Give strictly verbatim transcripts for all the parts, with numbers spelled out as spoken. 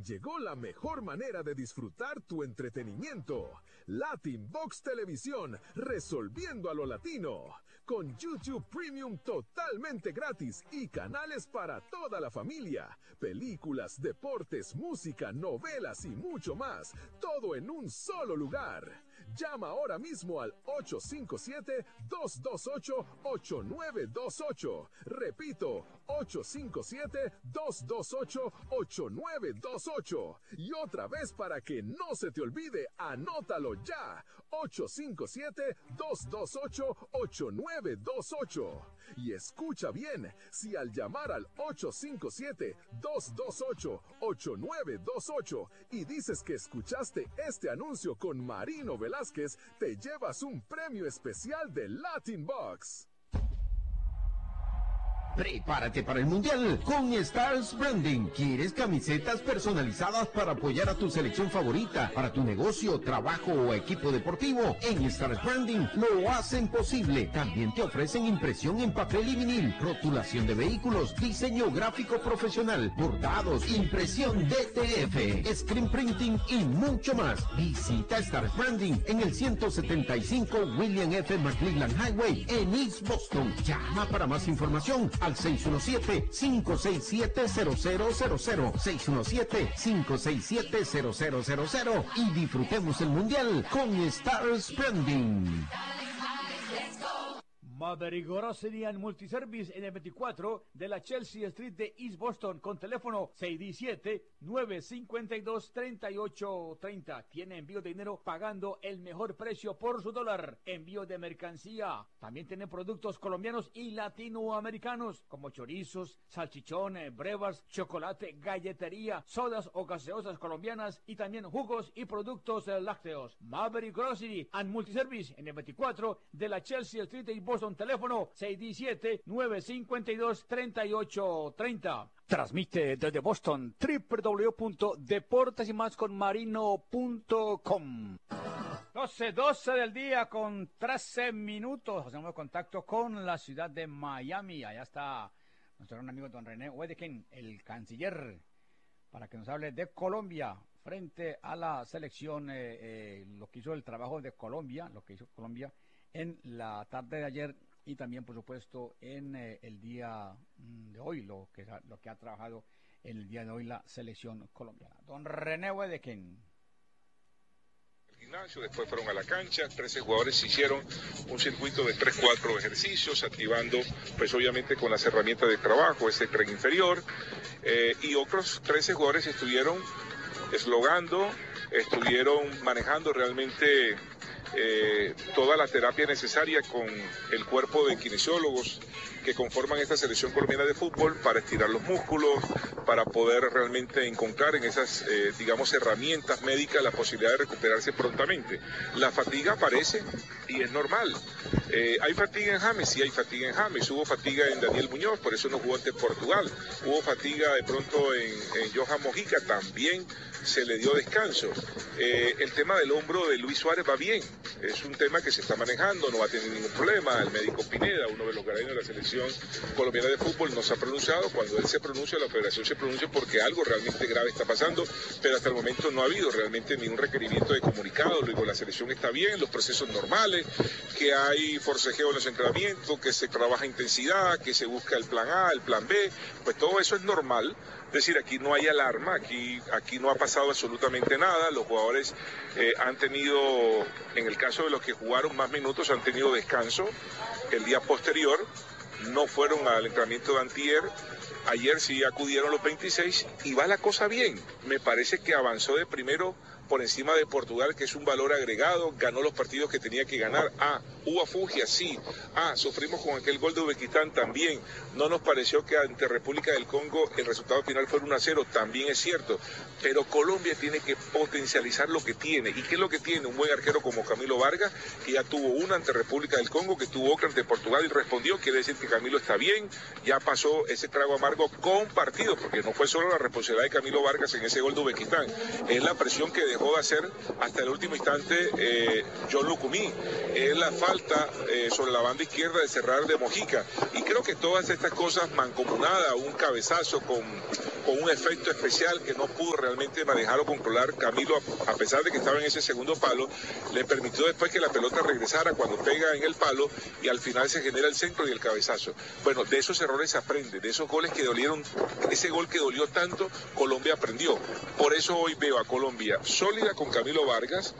Llegó la mejor manera de disfrutar tu entretenimiento. Latin Box Televisión, resolviendo a lo latino. Con YouTube Premium totalmente gratis y canales para toda la familia. Películas, deportes, música, novelas y mucho más. Todo en un solo lugar. Llama ahora mismo al ocho cinco siete, dos dos ocho, ocho nueve dos ocho. Repito, ocho cinco siete, dos dos ocho, ocho nueve dos ocho. Y otra vez para que no se te olvide, anótalo ya. ocho cinco siete, dos dos ocho, ocho nueve dos ocho. Y escucha bien, si al llamar al ocho cinco siete, dos dos ocho, ocho nueve dos ocho y dices que escuchaste este anuncio con Marino Velázquez, te llevas un premio especial de Latin Box. Prepárate para el Mundial con Stars Branding. ¿Quieres camisetas personalizadas para apoyar a tu selección favorita, para tu negocio, trabajo o equipo deportivo? En Stars Branding lo hacen posible. También te ofrecen impresión en papel y vinil, rotulación de vehículos, diseño gráfico profesional, bordados, impresión D T F, screen printing y mucho más. Visita Stars Branding en el ciento setenta y cinco William F. McClellan Highway en East Boston. Llama para más información al seis uno siete, cinco seis siete, cero cero cero cero, seis uno siete, cinco seis siete, cero cero cero cero y disfrutemos el Mundial con Stars Branding. Maverick Grocery and Multiservice en el veinticuatro de la Chelsea Street de East Boston con teléfono seis uno siete, nueve cinco dos, tres ocho tres cero. Tiene envío de dinero pagando el mejor precio por su dólar. Envío de mercancía. También tienen productos colombianos y latinoamericanos como chorizos, salchichones, brevas, chocolate, galletería, sodas o gaseosas colombianas y también jugos y productos lácteos. Maverick Grocery and Multiservice en el veinticuatro de la Chelsea Street de East Boston. Teléfono seis uno siete, nueve cinco dos, tres ocho tres cero. Transmite desde Boston doble u doble u doble u punto deportes y más con marino punto com. doce, doce del día con trece minutos. Hacemos contacto con la ciudad de Miami. Allá está nuestro gran amigo don René Wedekin, el canciller, para que nos hable de Colombia frente a la selección, eh, eh, lo que hizo el trabajo de Colombia, lo que hizo Colombia en la tarde de ayer y también, por supuesto, en eh, el día mm, de hoy, lo que, lo que ha trabajado en el día de hoy la selección colombiana. Don René Wedekin. Gimnasio, después fueron a la cancha, trece jugadores hicieron un circuito de tres, cuatro ejercicios, activando pues obviamente con las herramientas de trabajo, ese tren inferior, eh, y otros trece jugadores estuvieron eslogando, estuvieron manejando realmente eh, toda la terapia necesaria con el cuerpo de kinesiólogos que conforman esta selección colombiana de fútbol para estirar los músculos, para poder realmente encontrar en esas, eh, digamos, herramientas médicas la posibilidad de recuperarse prontamente. La fatiga aparece y es normal. Eh, ¿Hay fatiga en James? Sí hay fatiga en James. Hubo fatiga en Daniel Muñoz, por eso no jugó ante Portugal. Hubo fatiga de pronto en, en Johan Mojica, también se le dio descanso. Eh, el tema del hombro de Luis Suárez va bien, es un tema que se está manejando, no va a tener ningún problema. El médico Pineda, uno de los grandes de la selección colombiana de fútbol, no se ha pronunciado. Cuando él se pronuncia, la federación se pronuncia porque algo realmente grave está pasando, pero hasta el momento no ha habido realmente ningún requerimiento de comunicado. Luego la selección está bien, los procesos normales, que hay forcejeo en los entrenamientos, que se trabaja intensidad, que se busca el plan A, el plan B, pues todo eso es normal. Es decir, aquí no hay alarma, aquí, aquí no ha pasado absolutamente nada. Los jugadores eh, han tenido, en el caso de los que jugaron más minutos, han tenido descanso el día posterior, no fueron al entrenamiento de antier. Ayer sí acudieron los veintiséis y va la cosa bien. Me parece que avanzó de primero por encima de Portugal, que es un valor agregado, ganó los partidos que tenía que ganar. Ah, hubo afugia, sí. Ah, sufrimos con aquel gol de Uzbekistán también. No nos pareció que ante República del Congo el resultado final fuera uno a cero, también es cierto. Pero Colombia tiene que potencializar lo que tiene. ¿Y qué es lo que tiene? Un buen arquero como Camilo Vargas, que ya tuvo una ante República del Congo, que tuvo otra ante Portugal y respondió. Quiere decir que Camilo está bien, ya pasó ese trago amargo compartido, porque no fue solo la responsabilidad de Camilo Vargas en ese gol de Uzbekistán, es la presión que dejó de hacer hasta el último instante eh, John Lucumí, es la falta eh, sobre la banda izquierda de cerrar de Mojica, y creo que todas estas cosas mancomunadas, un cabezazo con con un efecto especial que no pudo realmente manejar o controlar Camilo, a pesar de que estaba en ese segundo palo, le permitió después que la pelota regresara cuando pega en el palo y al final se genera el centro y el cabezazo. Bueno, de esos errores se aprende, de esos goles que dolieron, ese gol que dolió tanto, Colombia aprendió. Por eso hoy veo a Colombia sólida con Camilo Vargas,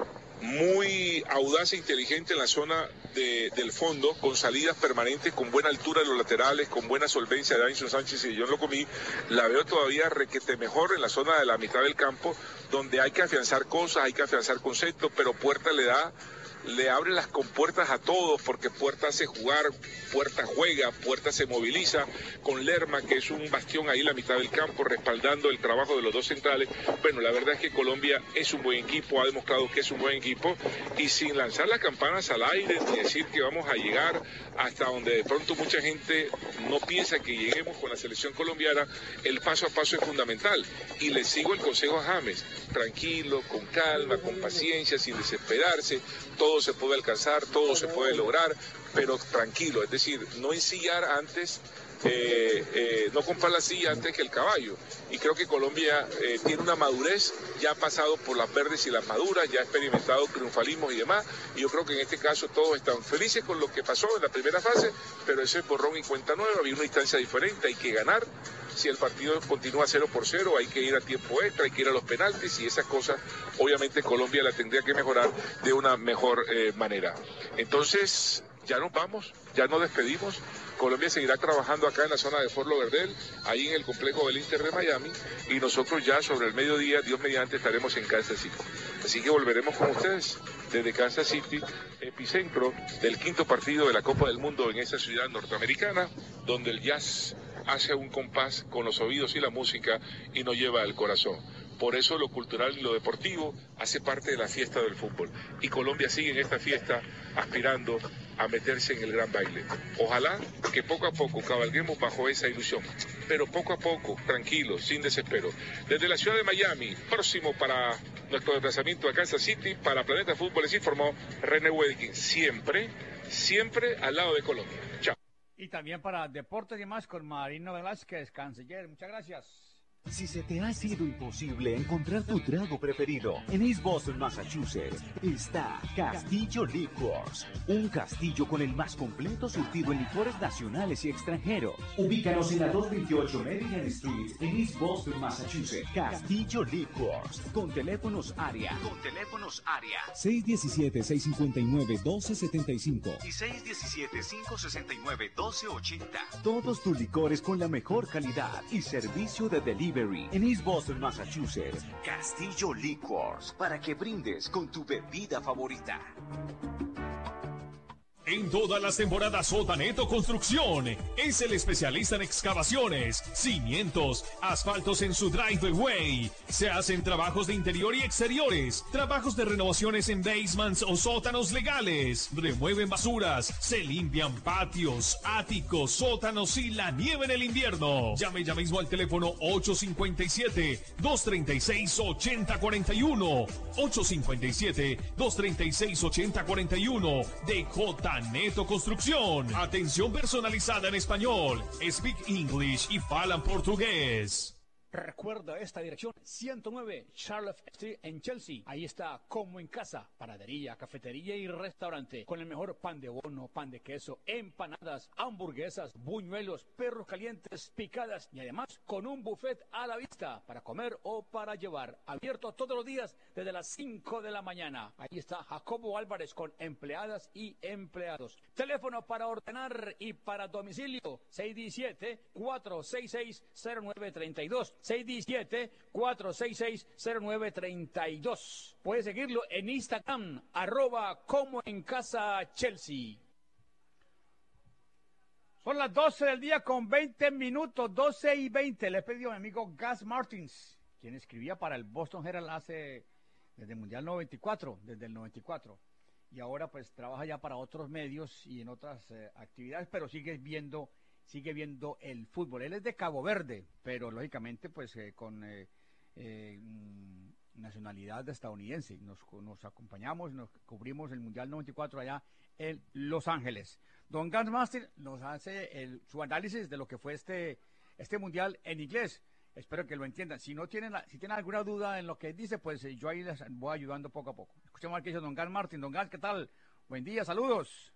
muy audaz e inteligente en la zona de, del fondo, con salidas permanentes, con buena altura de los laterales, con buena solvencia de Davinson Sánchez y de John Locomí. La veo todavía requete mejor en la zona de la mitad del campo, donde hay que afianzar cosas, hay que afianzar conceptos, pero Puerta le da, le abre las compuertas a todos, porque Puerta hace jugar, Puerta juega, Puerta se moviliza, con Lerma, que es un bastión ahí en la mitad del campo, respaldando el trabajo de los dos centrales. Bueno, la verdad es que Colombia es un buen equipo, ha demostrado que es un buen equipo, y sin lanzar las campanas al aire, ni decir que vamos a llegar hasta donde de pronto mucha gente no piensa que lleguemos con la selección colombiana, el paso a paso es fundamental, y le sigo el consejo a James, tranquilo, con calma, con paciencia, sin desesperarse, todo se puede alcanzar, todo se puede lograr, pero tranquilo, es decir, no ensillar antes, eh, eh, no comprar la silla antes que el caballo. Y creo que Colombia eh, tiene una madurez, ya ha pasado por las verdes y las maduras, ya ha experimentado triunfalismos y demás, y yo creo que en este caso todos están felices con lo que pasó en la primera fase, pero ese es borrón y cuenta nueva, había una instancia diferente, hay que ganar. Si el partido continúa cero por cero, hay que ir a tiempo extra, hay que ir a los penaltis, y esas cosas, obviamente Colombia la tendría que mejorar de una mejor eh, manera. Entonces, ya nos vamos, ya nos despedimos. Colombia seguirá trabajando acá en la zona de Fort Lauderdale, ahí en el complejo del Inter de Miami, y nosotros ya sobre el mediodía, Dios mediante, estaremos en Kansas City. Así que volveremos con ustedes desde Kansas City, epicentro del quinto partido de la Copa del Mundo en esa ciudad norteamericana, donde el jazz hace un compás con los oídos y la música y nos lleva al corazón. Por eso lo cultural y lo deportivo hace parte de la fiesta del fútbol. Y Colombia sigue en esta fiesta aspirando a meterse en el gran baile. Ojalá que poco a poco cabalguemos bajo esa ilusión. Pero poco a poco, tranquilos, sin desespero. Desde la ciudad de Miami, próximo para nuestro desplazamiento a Kansas City, para Planeta Fútbol, les informó René Wedkin. Siempre, siempre al lado de Colombia. Chao. Y también para Deportes y más con Marino Velázquez, canciller. Muchas gracias. Si se te ha sido imposible encontrar tu trago preferido, en East Boston, Massachusetts, está Castillo Liquors, un castillo con el más completo surtido en licores nacionales y extranjeros. Ubícanos en la doscientos veintiocho Maryland Street, en East Boston, Massachusetts. Castillo Liquors, con teléfonos área, con teléfonos área seis uno siete, seis cinco nueve, uno dos siete cinco y seis uno siete, cinco seis nueve, uno dos ocho cero. Todos tus licores con la mejor calidad y servicio de delivery. En East Boston, Massachusetts, Castillo Liquors, para que brindes con tu bebida favorita. En todas las temporadas Sotaneto Construcción es el especialista en excavaciones, cimientos, asfaltos en su driveway. Se hacen trabajos de interior y exteriores, trabajos de renovaciones en basements o sótanos legales. Remueven basuras, se limpian patios, áticos, sótanos y la nieve en el invierno. Llame ya mismo al teléfono ocho cinco siete, dos tres seis, ocho cero cuatro uno. ocho cinco siete, dos tres seis, ocho cero cuatro uno de J. Neto Construcción. Atención personalizada en español. Speak English y falan portugués. Recuerda esta dirección, ciento nueve Charlotte Street en Chelsea. Ahí está, como en casa, panadería, cafetería y restaurante, con el mejor pan de bono, pan de queso, empanadas, hamburguesas, buñuelos, perros calientes, picadas y además con un buffet a la vista para comer o para llevar. Abierto todos los días desde las cinco de la mañana. Ahí está Jacobo Álvarez con empleadas y empleados. Teléfono para ordenar y para domicilio, seis uno siete, cuatro seis seis, cero nueve tres dos. seis uno siete, cuatro seis seis, cero nueve tres dos. Puede seguirlo en Instagram, arroba como en casa Chelsea. Son las doce del día con veinte minutos, doce y veinte. Le he pedido a mi amigo Gus Martins, quien escribía para el Boston Herald hace, desde el Mundial noventa y cuatro, desde el noventa y cuatro. Y ahora pues trabaja ya para otros medios y en otras eh, actividades, pero sigue viendo... sigue viendo el fútbol. Él es de Cabo Verde, pero lógicamente pues eh, con eh, eh, nacionalidad estadounidense. Nos, nos acompañamos, nos cubrimos el Mundial noventa y cuatro allá en Los Ángeles. Don Gus Martins nos hace el, su análisis de lo que fue este, este Mundial en inglés. espero que lo entiendan. Si no tienen, si tienen alguna duda en lo que dice, pues eh, yo ahí les voy ayudando poco a poco. Escuchemos al que dice Don Gal Martin. Don Gal, ¿qué tal? Buen día, saludos.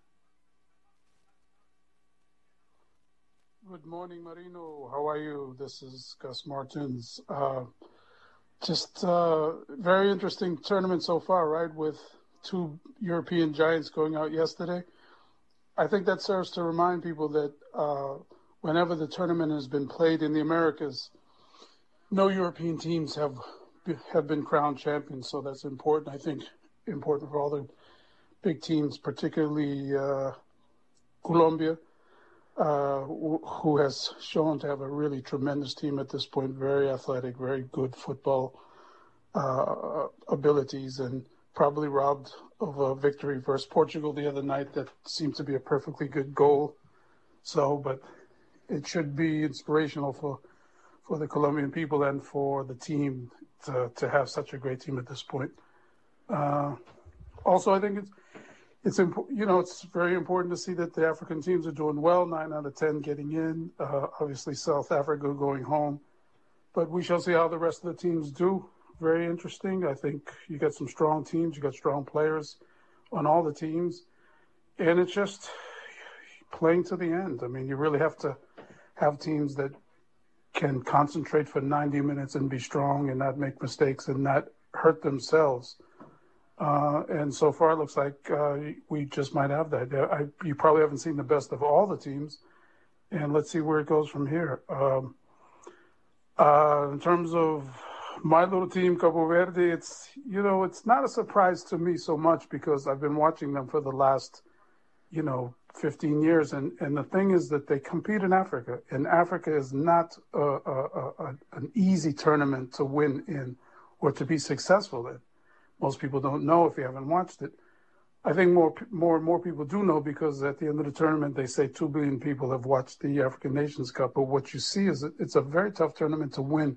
Good morning, Marino. How are you? This is Gus Martins. Uh, just uh, very interesting tournament so far, right? With two European giants going out yesterday. I think that serves to remind people that uh, whenever the tournament has been played in the Americas, no European teams have have been crowned champions. So that's important. I think important for all the big teams, particularly uh, Colombia. Uh, who has shown to have a really tremendous team at this point, very athletic, very good football uh, abilities, and probably robbed of a victory versus Portugal the other night that seemed to be a perfectly good goal. So, but it should be inspirational for, for the Colombian people and for the team to, to have such a great team at this point. Uh, also, I think it's It's important, you know, it's very important to see that the African teams are doing well, nine out of ten getting in, uh, obviously South Africa going home. But we shall see how the rest of the teams do. Very interesting. I think you got some strong teams, you got strong players on all the teams. And it's just playing to the end. I mean, you really have to have teams that can concentrate for ninety minutes and be strong and not make mistakes and not hurt themselves. Uh, and so far, it looks like uh, we just might have that. I, you probably haven't seen the best of all the teams, and let's see where it goes from here. Um, uh, in terms of my little team, Cabo Verde, it's, you know, it's not a surprise to me so much because I've been watching them for the last, you know, fifteen years. And, and the thing is that they compete in Africa, and Africa is not a, a, a, an easy tournament to win in or to be successful in. Most people don't know if you haven't watched it. I think more more and more people do know because at the end of the tournament, they say two billion people have watched the African Nations Cup. But what you see is that it's a very tough tournament to win.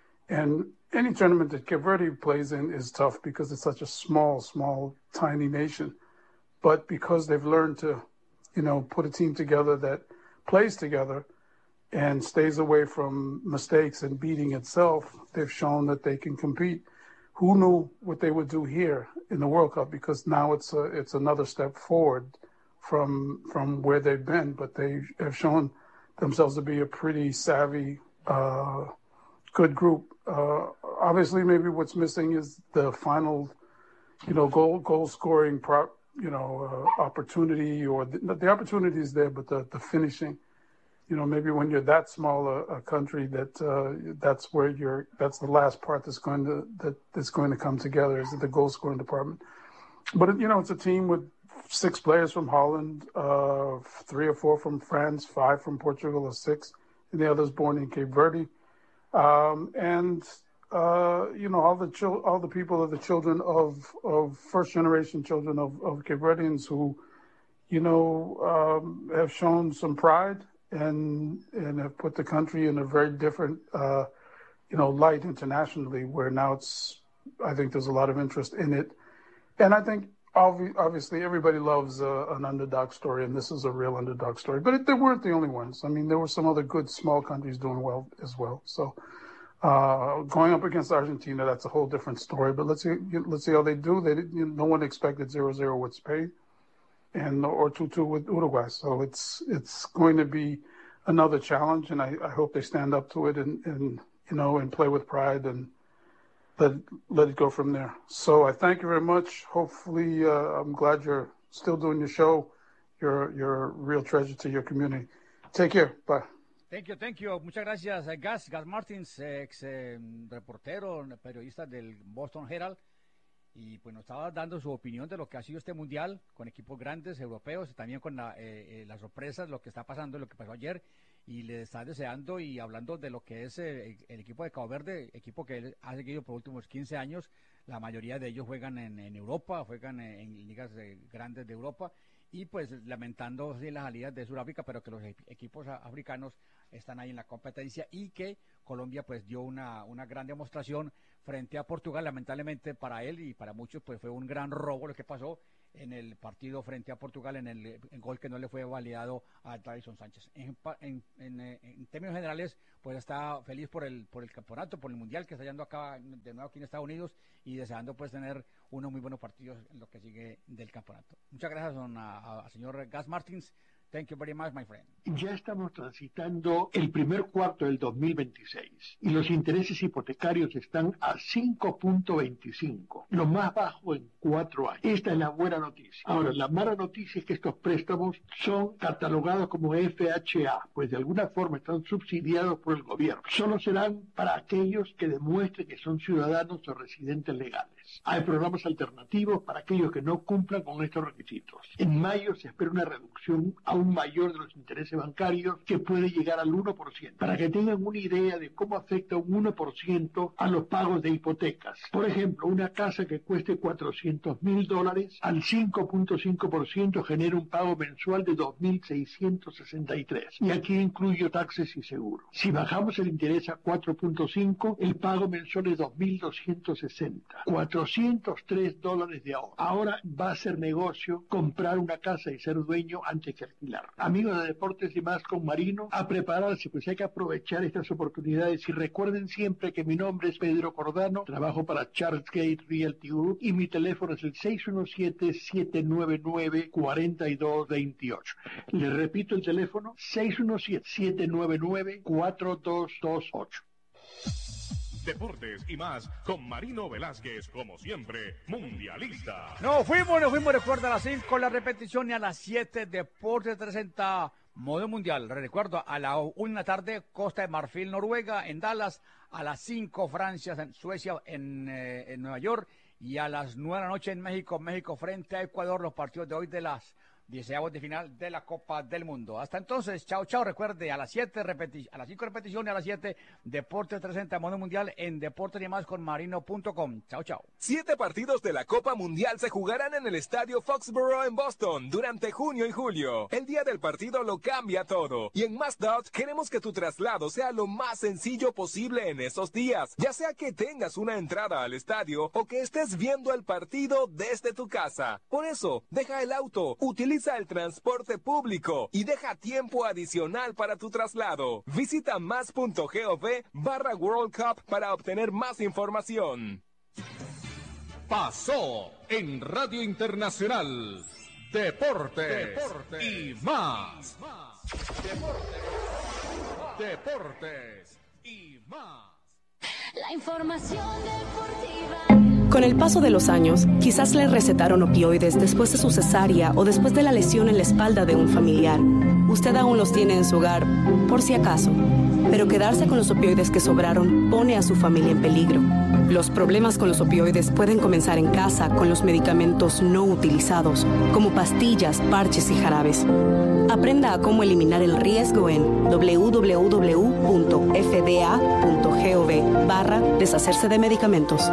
And any tournament that Cape Verde plays in is tough because it's such a small, small, tiny nation. But because they've learned to, you know, put a team together that plays together and stays away from mistakes and beating itself, they've shown that they can compete. Who knew what they would do here in the World Cup? Because now it's a, it's another step forward from from where they've been. But they have shown themselves to be a pretty savvy, uh, good group. Uh, obviously, maybe what's missing is the final, you know, goal goal scoring, pro, you know, uh, opportunity, or the, the opportunity is there, but the, the finishing. You know, maybe when you're that small a, a country, that uh, that's where you're. That's the last part that's going to that that's going to come together is the goal scoring department. But you know, it's a team with six players from Holland, uh, three or four from France, five from Portugal, or six, and the others born in Cape Verde. Um, and uh, you know, all the chil- all the people are the children of of first generation children of, of Cape Verdeans who, you know, um, have shown some pride. And and have put the country in a very different, uh, you know, light internationally. Where now it's, I think there's a lot of interest in it, and I think obvi- obviously everybody loves uh, an underdog story, and this is a real underdog story. But it, they weren't the only ones. I mean, there were some other good small countries doing well as well. So uh, going up against Argentina, that's a whole different story. But let's see, let's see how they do. They you know, no one expected zero zero with Spain. And or two two with Uruguay. So it's it's going to be another challenge, and I, I hope they stand up to it and, and you know and play with pride and let let it go from there. So I thank you very much. Hopefully, uh, I'm glad you're still doing your show. You're you're a real treasure to your community. Take care. Bye. Thank you, thank you. Muchas gracias, Gus. Gus Martins, ex eh, reportero, periodista del Boston Herald. Y pues nos estaba dando su opinión de lo que ha sido este mundial con equipos grandes europeos y también con la, eh, eh, las sorpresas, lo que está pasando, lo que pasó ayer, y le está deseando y hablando de lo que es eh, el equipo de Cabo Verde, equipo que él ha seguido por los últimos quince años. La mayoría de ellos juegan en, en Europa, juegan en, en ligas eh, grandes de Europa, y pues lamentando sí, las salidas de Sudáfrica, pero que los equipos africanos están ahí en la competencia y que Colombia pues dio una, una gran demostración frente a Portugal. Lamentablemente para él y para muchos pues fue un gran robo lo que pasó. en el partido frente a Portugal, en el, el gol que no le fue validado a Davinson Sánchez. En, en, en, en términos generales, pues está feliz por el por el campeonato, por el mundial que está yendo acá de nuevo aquí en Estados Unidos y deseando pues tener unos muy buenos partidos en lo que sigue del campeonato. Muchas gracias don, a, a señor Gus Martins. Thank you very much, my friend. Ya estamos transitando el primer cuarto del dos mil veintiséis y los intereses hipotecarios están a cinco punto veinticinco, lo más bajo en cuatro años. Esta es la buena noticia. Ahora, la mala noticia es que estos préstamos son catalogados como F H A, pues de alguna forma están subsidiados por el gobierno. Solo serán para aquellos que demuestren que son ciudadanos o residentes legales. Hay programas alternativos para aquellos que no cumplan con estos requisitos. En mayo se espera una reducción aún mayor de los intereses bancarios que puede llegar al uno por ciento. Para que tengan una idea de cómo afecta un uno por ciento a los pagos de hipotecas. Por ejemplo, una casa que cueste cuatrocientos mil dólares al cinco punto cinco por ciento genera un pago mensual de dos mil seiscientos sesenta y tres. Y aquí incluyo taxes y seguro. Si bajamos el interés a cuatro punto cinco, el pago mensual es dos mil doscientos sesenta. cuatrocientos tres dólares de ahorro. Ahora va a ser negocio comprar una casa y ser dueño antes que alquilar. Amigos de Deportes y Más con Marino, a prepararse, pues hay que aprovechar estas oportunidades y recuerden siempre que mi nombre es Pedro Cordano, trabajo para Charles Gate Realty Group y mi teléfono es el seis uno siete, siete nueve nueve, cuatro dos dos ocho. Les repito el teléfono, seis uno siete, siete nueve nueve, cuatro dos dos ocho. Deportes y Más con Marino Velázquez, como siempre, mundialista. No fuimos, no fuimos, recuerda a las cinco la repetición y a las siete Deportes trescientos modo mundial. Recuerdo, a la una tarde Costa de Marfil, Noruega, en Dallas, a las cinco Francia, en Suecia, en, eh, en Nueva York, y a las nueve de la noche en México, México frente a Ecuador, los partidos de hoy de las dieciavos de final de la Copa del Mundo. Hasta entonces, chao, chao. Recuerde, a las siete, repeti a las cinco repeticiones, a las siete, Deportes trescientos Modo Mundial en Deportes y Más con Marino punto com. Chao, chao. Siete partidos de la Copa Mundial se jugarán en el Estadio Foxborough en Boston durante junio y julio. El día del partido lo cambia todo. Y en MassDOT queremos que tu traslado sea lo más sencillo posible en esos días. Ya sea que tengas una entrada al estadio o que estés viendo el partido desde tu casa. Por eso, deja el auto, utiliza el transporte público y deja tiempo adicional para tu traslado. Visita más.gov barra World Cup para obtener más información. Pasó en Radio Internacional. Deportes, Deportes y Más. Deportes, Deportes y Más. La información deportiva. Con el paso de los años, quizás le recetaron opioides después de su cesárea o después de la lesión en la espalda de un familiar. Usted aún los tiene en su hogar, por si acaso. Pero quedarse con los opioides que sobraron pone a su familia en peligro. Los problemas con los opioides pueden comenzar en casa con los medicamentos no utilizados, como pastillas, parches y jarabes. Aprenda a cómo eliminar el riesgo en doble u doble u doble u punto f d a punto gov barra deshacerse de medicamentos.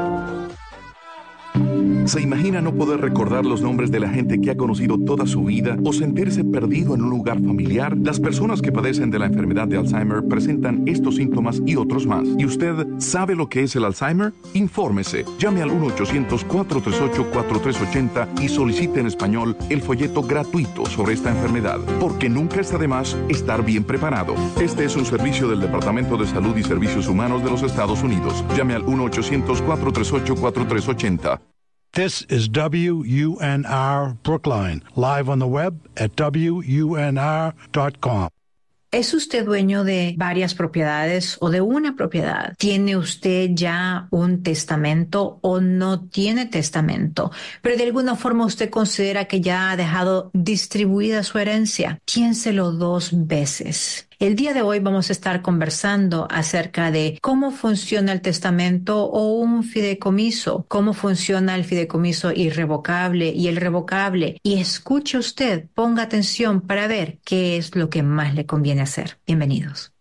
¿Se imagina no poder recordar los nombres de la gente que ha conocido toda su vida o sentirse perdido en un lugar familiar? Las personas que padecen de la enfermedad de Alzheimer presentan estos síntomas y otros más. ¿Y usted sabe lo que es el Alzheimer? Infórmese. Llame al uno ochocientos, cuatro tres ocho, cuatro tres ocho cero y solicite en español el folleto gratuito sobre esta enfermedad, porque nunca está de más estar bien preparado. Este es un servicio del Departamento de Salud y Servicios Humanos de los Estados Unidos. Llame al uno ochocientos, cuatro tres ocho, cuatro tres ocho cero. This is W U N R Brookline, live on the web at W U N R dot com. ¿Es usted dueño de varias propiedades o de una propiedad? ¿Tiene usted ya un testamento o no tiene testamento? Pero de alguna forma usted considera que ya ha dejado distribuida su herencia. Piénselo dos veces. El día de hoy vamos a estar conversando acerca de cómo funciona el testamento o un fideicomiso, cómo funciona el fideicomiso irrevocable y el revocable. Y escuche usted, ponga atención para ver qué es lo que más le conviene hacer. Bienvenidos.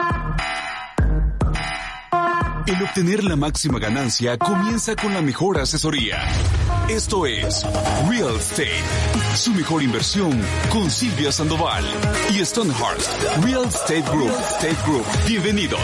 El obtener la máxima ganancia comienza con la mejor asesoría. Esto es Real Estate, su mejor inversión con Silvia Sandoval y Stonehurst Real Estate Group. Estate Group. Bienvenidos.